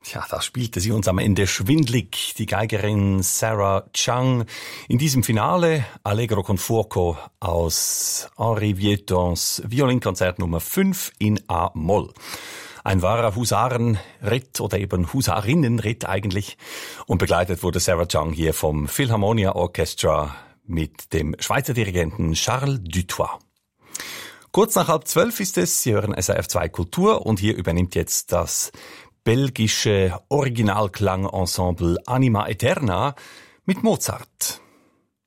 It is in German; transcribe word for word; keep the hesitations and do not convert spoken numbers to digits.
Ja, da spielte sie uns am Ende schwindlig, die Geigerin Sarah Chang. In diesem Finale Allegro con fuoco aus Henri Vietons Violinkonzert Nummer fünf in A-Moll. Ein wahrer Husarenritt oder eben Husarinnenritt eigentlich. Und begleitet wurde Sarah Chang hier vom Philharmonia Orchestra mit dem Schweizer Dirigenten Charles Dutoit. Kurz nach halb zwölf ist es, Sie hören S R F zwei Kultur und hier übernimmt jetzt das belgische Originalklangensemble Anima Eterna mit Mozart.